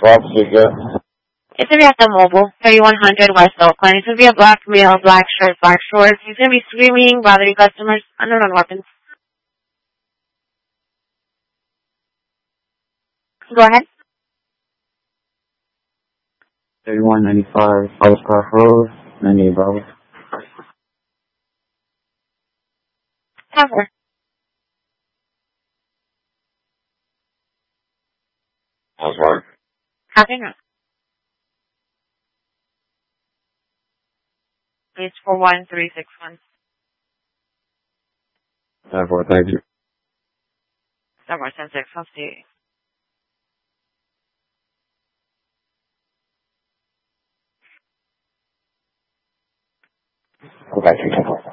Fox speaker. It's going to be at the mobile, 3100 West Oakland. It's going to be a black male, black shirt, black shorts. He's going to be screaming, bothering customers. Unknown weapons. Go ahead. 3195 Holliscroft Road, 98 Bravo. Cover. That's right. Copy now. It's 41361. 94, thank you. 716, I'll see. Okay.